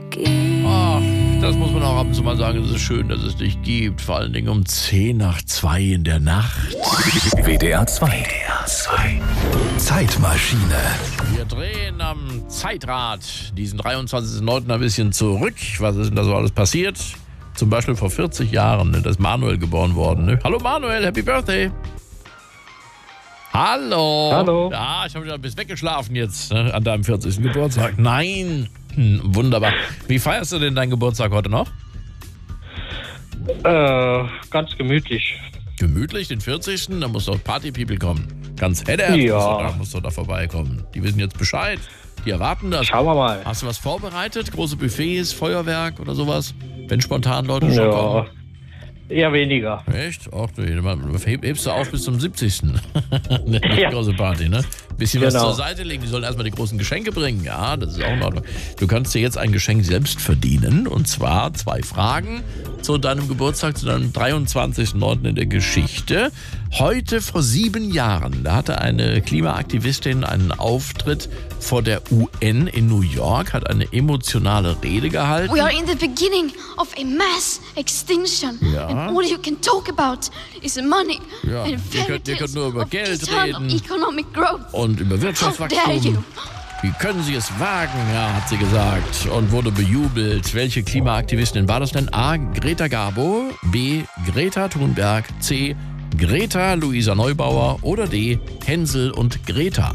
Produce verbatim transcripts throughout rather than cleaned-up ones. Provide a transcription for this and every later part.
gibt. Ach, das muss man auch ab und zu mal sagen. Es ist schön, dass es dich gibt. Vor allen Dingen um zehn nach zwei in der Nacht. W D R zwei. W D R zwei. Zeitmaschine. Wir drehen am Zeitrad diesen dreiundzwanzigsten neunten ein bisschen zurück. Was ist denn da so alles passiert? Zum Beispiel vor vierzig Jahren, ne, da ist Manuel geboren worden. Ne? Hallo Manuel, Happy Birthday. Hallo. Hallo. Ja, ich habe wieder ein bisschen weggeschlafen jetzt, ne, an deinem vierzigsten Geburtstag. Nein. Hm, wunderbar. Wie feierst du denn deinen Geburtstag heute noch? Äh, ganz gemütlich. Gemütlich, den vierzigsten Da muss doch Party-People kommen. Ganz headass Ja. musst, du da, musst du da vorbeikommen. Die wissen jetzt Bescheid. Die erwarten das. Schauen wir mal. Hast du was vorbereitet? Große Buffets, Feuerwerk oder sowas? Wenn spontan Leute schon Ja, kommen. eher weniger. Echt? Ach du, heb, hebst du auf bis zum siebzigsten Eine Ja. große Party, ne? Bisschen was Genau. zur Seite legen. Die sollen erstmal die großen Geschenke bringen. Ja, das ist auch in Ordnung. Du kannst dir jetzt ein Geschenk selbst verdienen. Und zwar zwei Fragen zu deinem Geburtstag, zu deinem dreiundzwanzigsten neunten in der Geschichte. Heute vor sieben Jahren, da hatte eine Klimaaktivistin einen Auftritt vor der U N in New York, hat eine emotionale Rede gehalten. We are in the beginning of a mass extinction. Ja. And all you can talk about is money Ja, and ihr fairy könnt- ihr tales könnt nur über of Geld eternal reden. economic growth. Und über How dare Wirtschaftswachstum. you? Wie können Sie es wagen, ja, hat sie gesagt und wurde bejubelt. Welche Klimaaktivistin war das denn? A. Greta Garbo, B. Greta Thunberg, C. Greta Luisa Neubauer oder D. Hänsel und Greta?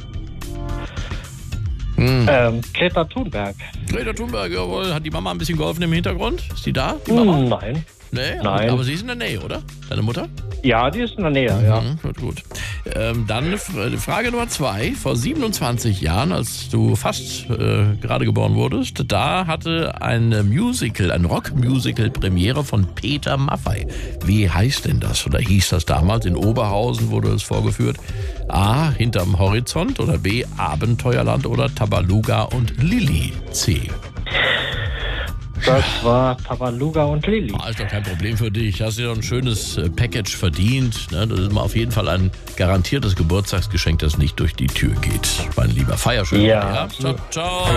Ähm, Greta Thunberg. Greta Thunberg, jawohl. Hat die Mama ein bisschen geholfen im Hintergrund? Ist die da, die Mama? Hm, nein. Nee? Nein. Aber sie ist in der Nähe, oder? Deine Mutter? Ja, die ist in der Nähe, ja. Mhm, gut, gut. Ähm, dann F- Frage Nummer zwei. Vor siebenundzwanzig Jahren, als du fast äh, gerade geboren wurdest, da hatte ein Musical, ein Rockmusical Premiere von Peter Maffay. Wie heißt denn das oder hieß das damals? In Oberhausen wurde es vorgeführt. A. Hinterm Horizont oder B. Abenteuerland oder Tabaluga und Lilly. C. Das war Tabaluga und Lilly. Ah, ist doch kein Problem für dich. Hast dir doch ein schönes äh, Package verdient. Ne? Das ist mal auf jeden Fall ein garantiertes Geburtstagsgeschenk, das nicht durch die Tür geht. Mein lieber Feier, schön. Ja. Ciao, ciao.